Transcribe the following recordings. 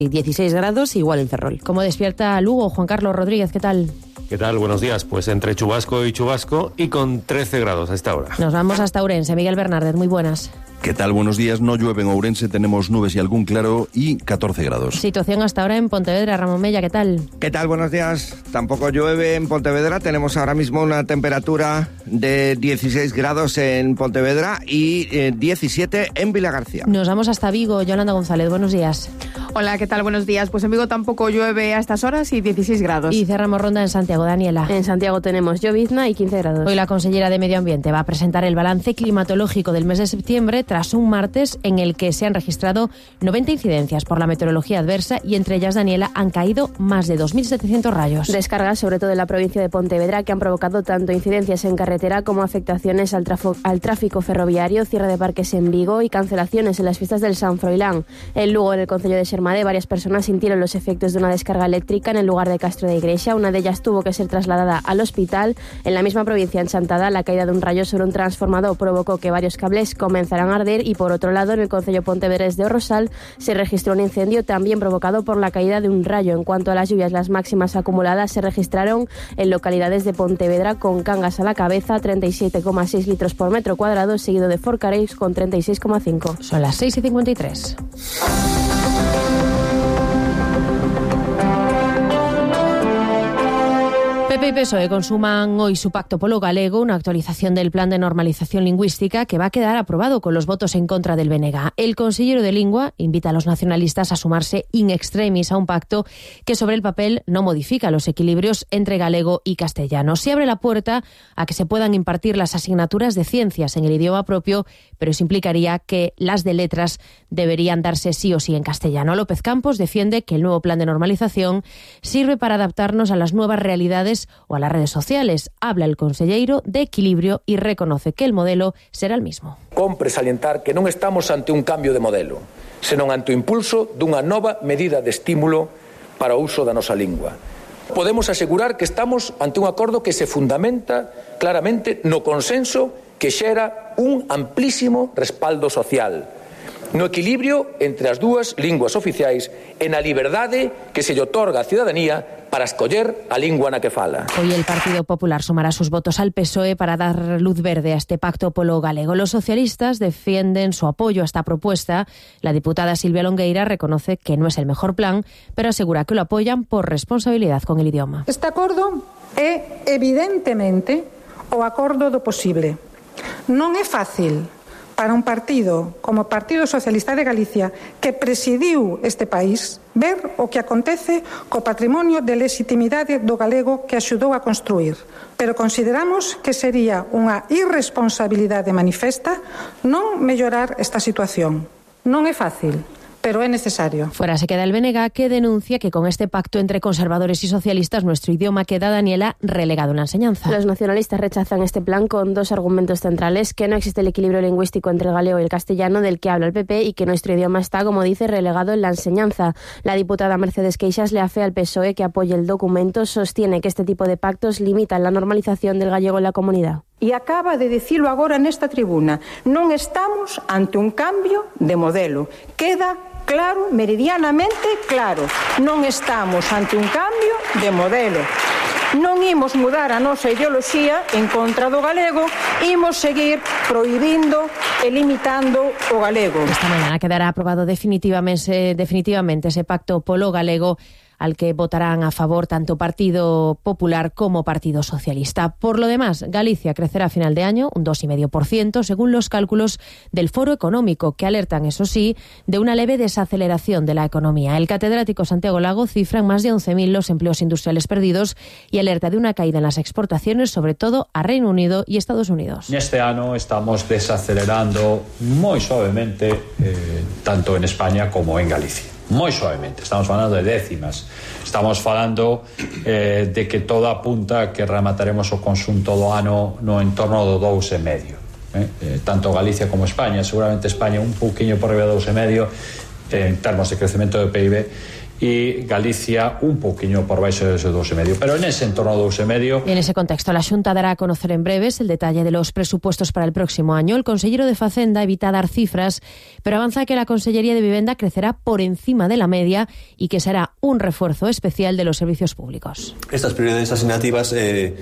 16 grados, igual en Ferrol. ¿Cómo despierta Lugo? Juan Carlos Rodríguez, ¿qué tal? ¿Qué tal? Buenos días. Pues entre chubasco y chubasco y con 13 grados a esta hora. Nos vamos hasta Ourense. Miguel Bernárdez, muy buenas. ¿Qué tal? Buenos días. No llueve en Ourense, tenemos nubes y algún claro y 14 grados. Situación hasta ahora en Pontevedra. Ramón Mella, ¿qué tal? ¿Qué tal? Buenos días. Tampoco llueve en Pontevedra. Tenemos ahora mismo una temperatura de 16 grados en Pontevedra y 17 en Vilagarcía. Nos vamos hasta Vigo. Yolanda González, buenos días. Hola, ¿qué tal? Buenos días. Pues en Vigo tampoco llueve a estas horas y 16 grados. Y cerramos ronda en Santiago. Daniela. En Santiago tenemos llovizna y 15 grados. Hoy la consellera de Medio Ambiente va a presentar el balance climatológico del mes de septiembre tras un martes en el que se han registrado 90 incidencias por la meteorología adversa y entre ellas, Daniela, han caído más de 2.700 rayos. Descargas, sobre todo en la provincia de Pontevedra, que han provocado tanto incidencias en carretera como afectaciones al tráfico ferroviario, cierre de parques en Vigo y cancelaciones en las fiestas del San Froilán. En Lugo, en el concello de Xermade, varias personas sintieron los efectos de una descarga eléctrica en el lugar de Castro de Igrexa. Una de ellas tuvo que ser trasladada al hospital. En la misma provincia, en Chantada, la caída de un rayo sobre un transformador provocó que varios cables comenzaran a arder y, por otro lado, en el concello pontevedrés de Orrosal se registró un incendio también provocado por la caída de un rayo. En cuanto a las lluvias, las máximas acumuladas se registraron en localidades de Pontevedra con Cangas a la cabeza, 37,6 litros por metro cuadrado, seguido de Forcareis con 36,5. Son las 6:53. PP y PSOE consuman hoy su pacto polo galego, una actualización del plan de normalización lingüística que va a quedar aprobado con los votos en contra del BNG. El consellero de Lingua invita a los nacionalistas a sumarse in extremis a un pacto que sobre el papel no modifica los equilibrios entre galego y castellano. Se abre la puerta a que se puedan impartir las asignaturas de ciencias en el idioma propio, pero eso implicaría que las de letras deberían darse sí o sí en castellano. López Campos defiende que el nuevo plan de normalización sirve para adaptarnos a las nuevas realidades o a las redes sociales. Habla el conselleiro de equilibrio y reconoce que el modelo será el mismo. Compre salientar que non estamos ante un cambio de modelo, senón ante o impulso dunha nova medida de estímulo para o uso da nosa lingua. Podemos asegurar que estamos ante un acordo que se fundamenta claramente no consenso que xera un amplísimo respaldo social, no equilibrio entre as dúas linguas oficiais e na liberdade que se lle otorga á cidadanía para escoller a lingua na que fala. Hoy el Partido Popular sumará sus votos al PSOE para dar luz verde a este pacto polo galego. Los socialistas defienden su apoyo a esta propuesta. La diputada Silvia Longueira reconoce que no es el mejor plan, pero asegura que lo apoyan por responsabilidad con el idioma. Este acordo é evidentemente o acordo do posible. Non é fácil para un partido como o Partido Socialista de Galicia, que presidiu este país, ver o que acontece co patrimonio de legitimidade do galego que axudou a construir. Pero consideramos que sería unha irresponsabilidade manifesta non mellorar esta situación. Non é fácil, pero es necesario. Fuera se queda el BNG, que denuncia que con este pacto entre conservadores y socialistas nuestro idioma queda, Daniela, relegado en la enseñanza. Los nacionalistas rechazan este plan con dos argumentos centrales: que no existe el equilibrio lingüístico entre el galego y el castellano del que habla el PP y que nuestro idioma está, como dice, relegado en la enseñanza. La diputada Mercedes Queixas le afea al PSOE que apoye el documento. Sostiene que este tipo de pactos limitan la normalización del gallego en la comunidad. E acaba de dicilo agora nesta tribuna. Non estamos ante un cambio de modelo. Queda claro, meridianamente claro. Non estamos ante un cambio de modelo. Non imos mudar a nosa ideoloxía en contra do galego, imos seguir prohibindo e limitando o galego. Esta mañana quedará aprobado definitivamente ese pacto polo galego, al que votarán a favor tanto Partido Popular como Partido Socialista. Por lo demás, Galicia crecerá a final de año un 2,5%, según los cálculos del Foro Económico, que alertan, eso sí, de una leve desaceleración de la economía. El catedrático Santiago Lago cifra en más de 11.000 los empleos industriales perdidos y alerta de una caída en las exportaciones, sobre todo a Reino Unido y Estados Unidos. Este ano estamos desacelerando moi suavemente, tanto en España como en Galicia. Moi suavemente, estamos falando de décimas. Estamos falando de que todo apunta que remataremos o consunto do ano no entorno do 2,5. Tanto Galicia como España, seguramente España un pouquiño por riba do 2,5 en termos de crecemento do PIB, e Galicia un poquinho por baixo dese 2,5, pero en ese entorno do 2,5. En ese contexto, la Xunta dará a conocer en breves el detalle de los presupuestos para el próximo año. El consellero de Facenda evita dar cifras, pero avanza que la Consellería de Vivenda crecerá por encima de la media y que será un refuerzo especial de los servicios públicos. Estas prioridades asignativas se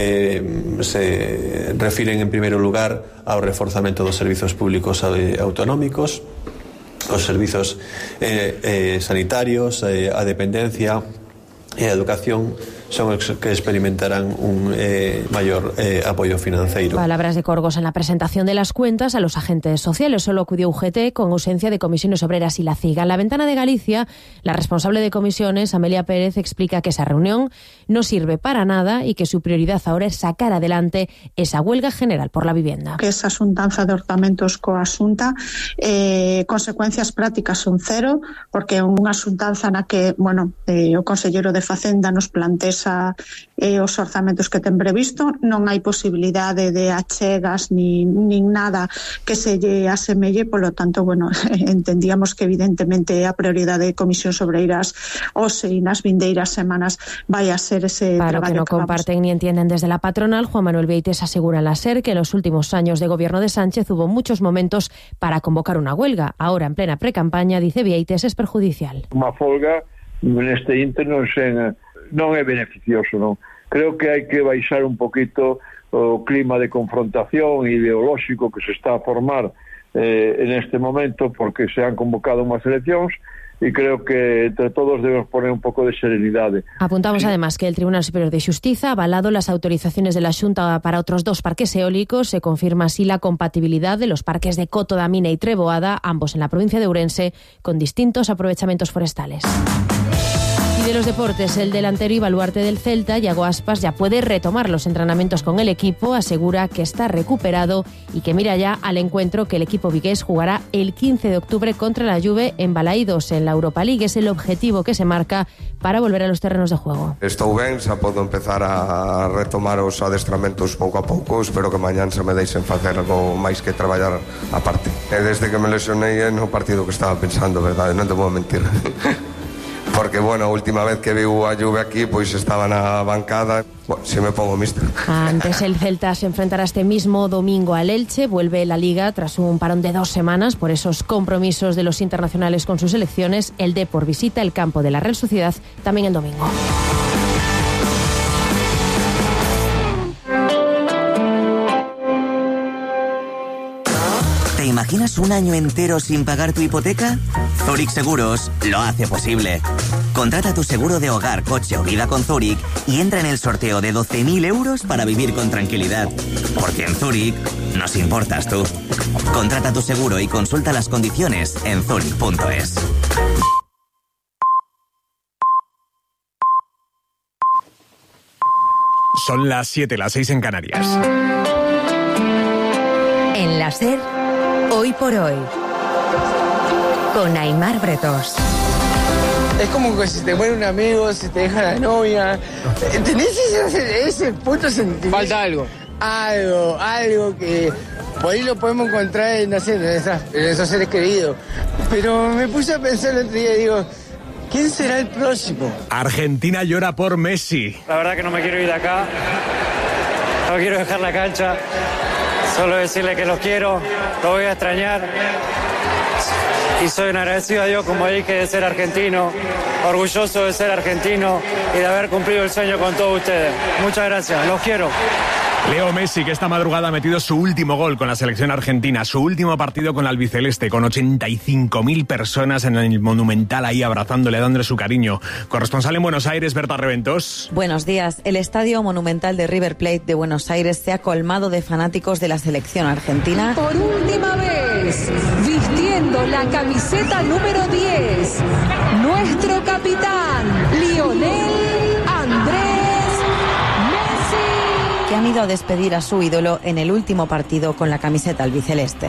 refiren en primeiro lugar ao reforzamento dos servizos públicos autonómicos, os servizos sanitarios, a dependencia e a educación son os que experimentarán un mayor apoyo financiero. Palabras de Corgos en la presentación de las cuentas a los agentes sociales. Solo acudió UGT con ausencia de Comisiones Obreras y la CIGA. En la Ventana de Galicia, la responsable de comisiones, Amelia Pérez, explica que esa reunión no sirve para nada y que su prioridad ahora es sacar adelante esa huelga general por la vivienda. Que esa xuntanza de orzamentos coa Xunta, consecuencias prácticas son cero, porque unha xuntanza na que, o consellero de Facenda nos plantea os orzamentos que ten previsto, non hai posibilidade de achegas nin nada que se lle asemelle, polo tanto, entendíamos que evidentemente a prioridade de Comisións Obreiras hoxe e nas vindeiras semanas vai a ser ese traballo que no comparten ni entienden desde la patronal. Juan Manuel Beites asegura en la SER que en los últimos años de gobierno de Sánchez hubo muchos momentos para convocar una huelga. Ahora, en plena precampaña, dice Beites, es perjudicial. Unha folga neste interno non é beneficioso, non? Creo que hai que baixar un poquito o clima de confrontación ideolóxico que se está a formar en este momento, porque se han convocado unhas eleccións e creo que entre todos debemos poner un pouco de serenidade. Apuntamos además que el Tribunal Superior de Xustiza ha avalado las autorizaciones de la Xunta para otros 2 parques eólicos. Se confirma así la compatibilidad de los parques de Coto da Mina y Treboada, ambos en la provincia de Ourense, con distintos aprovechamientos forestales. De los deportes, el delantero y baluarte del Celta, Iago Aspas, ya puede retomar los entrenamientos con el equipo. Asegura que está recuperado y que mira ya al encuentro que el equipo vigués jugará el 15 de octubre contra la Juve en Balaídos, en la Europa League. Es el objetivo que se marca para volver a los terrenos de juego. Estou ben, xa podo empezar a retomar os adestramentos pouco a pouco. Espero que mañán se me deixen facer algo máis que traballar aparte. Desde que me lesionei no partido que estaba pensando, verdade, non te vou mentir. Porque, a última vez que viu a Juve aquí, pois estaba na bancada. Si me pongo mister. Antes el Celta se enfrentará este mismo domingo al Elche. Vuelve la Liga tras un parón de 2 semanas por esos compromisos de los internacionales con sus selecciones. El Depor visita el campo de la Real Sociedad también el domingo. ¿Te imaginas un año entero sin pagar tu hipoteca? Zurich Seguros lo hace posible. Contrata tu seguro de hogar, coche o vida con Zurich y entra en el sorteo de 12.000 euros para vivir con tranquilidad. Porque en Zurich nos importas tú. Contrata tu seguro y consulta las condiciones en zurich.es. Son las 7, las 6 en Canarias. En la SER, Hoy por Hoy, con Aimar Bretos. Es como que si te muere un amigo, si te deja la novia. ¿Tenés ese punto sentimiento? Falta algo. Algo que por ahí lo podemos encontrar en esos seres queridos. Pero me puse a pensar el otro día y digo, ¿quién será el próximo? Argentina llora por Messi. La verdad que no me quiero ir de acá. No quiero dejar la cancha. Solo decirle que los quiero, los voy a extrañar. Y soy un agradecido a Dios, como dije, de ser argentino, orgulloso de ser argentino y de haber cumplido el sueño con todos ustedes. Muchas gracias, los quiero. Leo Messi, que esta madrugada ha metido su último gol con la selección argentina, su último partido con la albiceleste, con 85.000 personas en el Monumental ahí abrazándole, dándole su cariño. Corresponsal en Buenos Aires, Berta Reventos. Buenos días. El Estadio Monumental de River Plate de Buenos Aires se ha colmado de fanáticos de la selección argentina. Por última vez, vistiendo la camiseta número 10, nuestro capitán, Lionel Andrés, que han ido a despedir a su ídolo en el último partido con la camiseta albiceleste.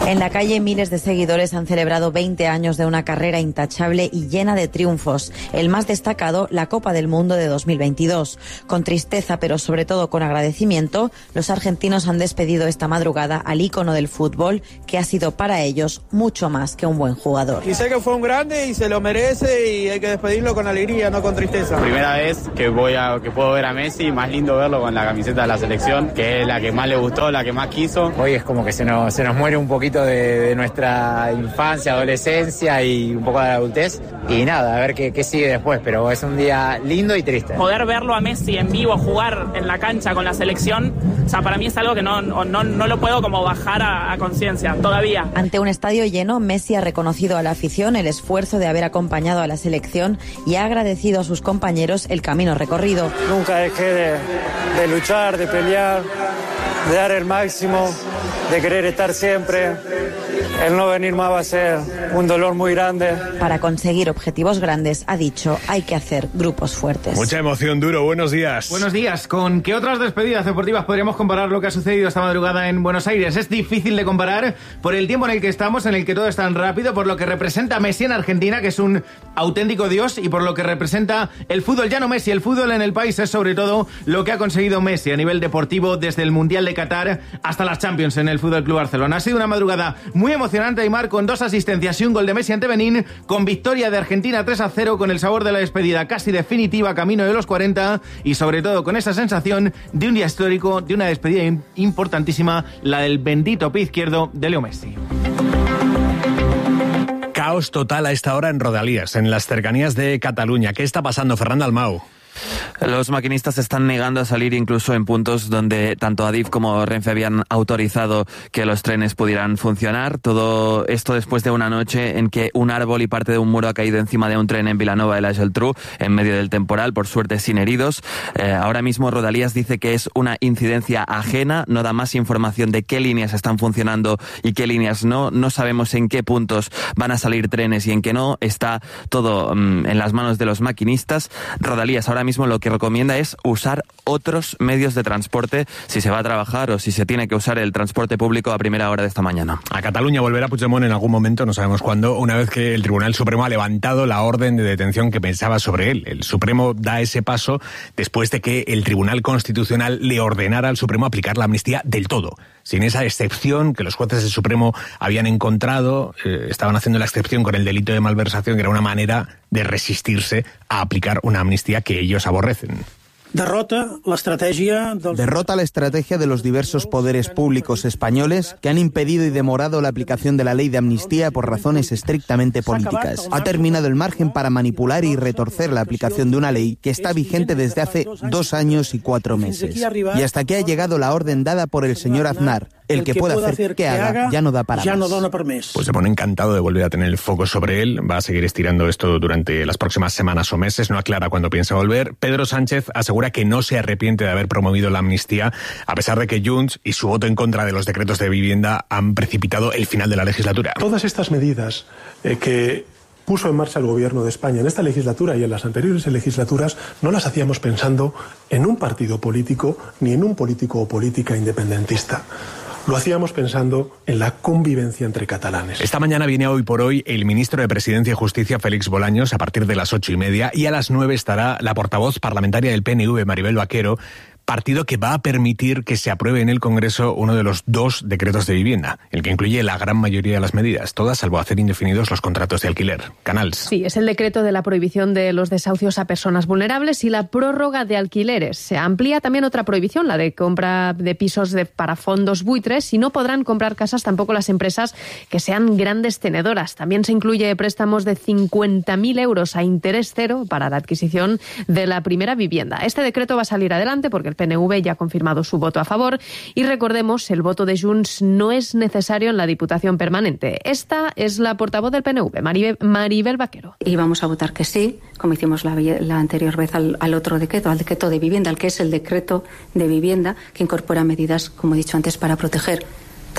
En la calle, miles de seguidores han celebrado 20 años de una carrera intachable y llena de triunfos. El más destacado, la Copa del Mundo de 2022. Con tristeza, pero sobre todo con agradecimiento, los argentinos han despedido esta madrugada al ícono del fútbol, que ha sido para ellos mucho más que un buen jugador. Y sé que fue un grande y se lo merece y hay que despedirlo con alegría, no con tristeza. Primera vez que puedo ver a Messi, más lindo verlo con la camiseta de la selección, que es la que más le gustó, la que más quiso. Hoy es como que se nos muere un poquito de nuestra infancia, adolescencia y un poco de adultez. Y nada, a ver qué sigue después, pero es un día lindo y triste. Poder verlo a Messi en vivo jugar en la cancha con la selección, o sea, para mí es algo que no lo puedo como bajar a conciencia todavía. Ante un estadio lleno, Messi ha reconocido a la afición el esfuerzo de haber acompañado a la selección y ha agradecido a sus compañeros el camino recorrido. Nunca dejé de luchar, de pelear, de dar el máximo, de querer estar siempre. El no venir más va a ser un dolor muy grande. Para conseguir objetivos grandes, ha dicho, hay que hacer grupos fuertes. Mucha emoción, Duro. Buenos días. Buenos días. ¿Con qué otras despedidas deportivas podríamos comparar lo que ha sucedido esta madrugada en Buenos Aires? Es difícil de comparar por el tiempo en el que estamos, en el que todo es tan rápido, por lo que representa Messi en Argentina, que es un auténtico dios, y por lo que representa el fútbol. Ya no Messi, el fútbol en el país es sobre todo lo que ha conseguido Messi a nivel deportivo desde el Mundial de Qatar hasta las Champions en el Fútbol Club Barcelona. Ha sido una madrugada muy emocionante, Aymar, con 2 asistencias y un gol de Messi ante Benín, con victoria de Argentina 3-0, con el sabor de la despedida casi definitiva camino de los 40 y sobre todo con esa sensación de un día histórico, de una despedida importantísima, la del bendito pie izquierdo de Leo Messi. Caos total a esta hora en Rodalies, en las cercanías de Cataluña. ¿Qué está pasando, Fernando Almau? Los maquinistas se están negando a salir incluso en puntos donde tanto Adif como Renfe habían autorizado que los trenes pudieran funcionar. Todo esto después de una noche en que un árbol y parte de un muro ha caído encima de un tren en Vilanova de la Geltrú en medio del temporal, por suerte sin heridos. Ahora mismo Rodalies dice que es una incidencia ajena, no da más información de qué líneas están funcionando y qué líneas no. No sabemos en qué puntos van a salir trenes y en qué no. Está todo en las manos de los maquinistas. Rodalies ahora mismo lo que recomienda es usar otros medios de transporte si se va a trabajar o si se tiene que usar el transporte público a primera hora de esta mañana. A Cataluña volverá Puigdemont en algún momento, no sabemos cuándo, una vez que el Tribunal Supremo ha levantado la orden de detención que pensaba sobre él. El Supremo da ese paso después de que el Tribunal Constitucional le ordenara al Supremo aplicar la amnistía del todo, sin esa excepción que los jueces del Supremo habían encontrado. Estaban haciendo la excepción con el delito de malversación, que era una manera de resistirse a aplicar una amnistía que ellos aborrecen. Derrota la estrategia de los diversos poderes públicos españoles que han impedido y demorado la aplicación de la ley de amnistía por razones estrictamente políticas. Ha terminado el margen para manipular y retorcer la aplicación de una ley que está vigente desde hace 2 años y 4 meses. Y hasta que ha llegado la orden dada por el señor Aznar. El que pueda hacer que haga ya no da para más. Pues se pone encantado de volver a tener el foco sobre él. Va a seguir estirando esto durante las próximas semanas o meses. No aclara cuándo piensa volver. Pedro Sánchez asegura que no se arrepiente de haber promovido la amnistía, a pesar de que Junts y su voto en contra de los decretos de vivienda han precipitado el final de la legislatura. Todas estas medidas que puso en marcha el gobierno de España en esta legislatura y en las anteriores legislaturas no las hacíamos pensando en un partido político ni en un político o política independentista. Lo hacíamos pensando en la convivencia entre catalanes. Esta mañana viene Hoy por Hoy el ministro de Presidencia y Justicia, Félix Bolaños, a partir de las 8:30, y a las 9 estará la portavoz parlamentaria del PNV, Maribel Vaquero, partido que va a permitir que se apruebe en el Congreso uno de los 2 decretos de vivienda, el que incluye la gran mayoría de las medidas, todas salvo hacer indefinidos los contratos de alquiler. Canals. Sí, es el decreto de la prohibición de los desahucios a personas vulnerables y la prórroga de alquileres. Se amplía también otra prohibición, la de compra de pisos para fondos buitres, y no podrán comprar casas tampoco las empresas que sean grandes tenedoras. También se incluye préstamos de 50.000 euros a interés cero para la adquisición de la primera vivienda. Este decreto va a salir adelante porque el PNV ya ha confirmado su voto a favor y recordemos, el voto de Junts no es necesario en la Diputación Permanente. Esta es la portavoz del PNV, Maribel Vaquero. Y vamos a votar que sí, como hicimos la anterior vez al otro decreto, al decreto de vivienda, al que es el decreto de vivienda, que incorpora medidas, como he dicho antes, para proteger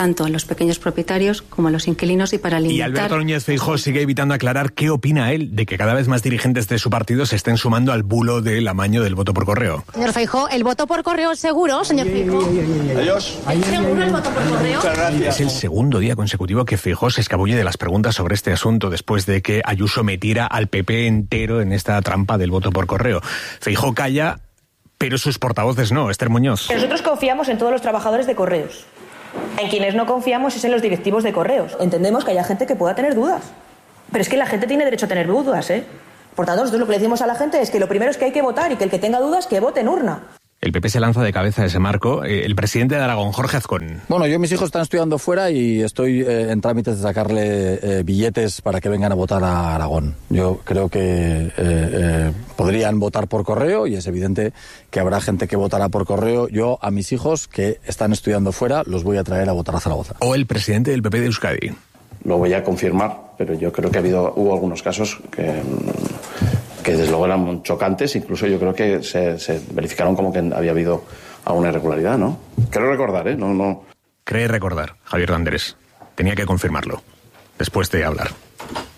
tanto a los pequeños propietarios como a los inquilinos y para limitar... Y Alberto Núñez Feijóo sigue evitando aclarar qué opina él de que cada vez más dirigentes de su partido se estén sumando al bulo del amaño del voto por correo. Señor Feijóo, ¿el voto por correo es seguro, señor Feijóo? Adiós. ¿Es seguro el voto por correo? Muchas gracias. Es el segundo día consecutivo que Feijóo se escabulle de las preguntas sobre este asunto después de que Ayuso metiera al PP entero en esta trampa del voto por correo. Feijóo calla, pero sus portavoces no. Esther Muñoz. Nosotros confiamos en todos los trabajadores de Correos. En quienes no confiamos es en los directivos de Correos. Entendemos que haya gente que pueda tener dudas. Pero es que la gente tiene derecho a tener dudas, ¿eh? Por tanto, nosotros lo que le decimos a la gente es que lo primero es que hay que votar y que el que tenga dudas, que vote en urna. El PP se lanza de cabeza a ese marco. El presidente de Aragón, Jorge Azcón. Bueno, mis hijos están estudiando fuera y estoy en trámites de sacarle billetes para que vengan a votar a Aragón. Yo creo que podrían votar por correo y es evidente que habrá gente que votará por correo. Yo a mis hijos que están estudiando fuera los voy a traer a votar a Zaragoza. O el presidente del PP de Euskadi. Lo voy a confirmar, pero yo creo que hubo algunos casos que desde luego eran chocantes, incluso yo creo que se verificaron como que había habido alguna irregularidad, ¿no? Creo recordar, ¿eh? No. Cree recordar, Javier de Andrés. Tenía que confirmarlo, después de hablar.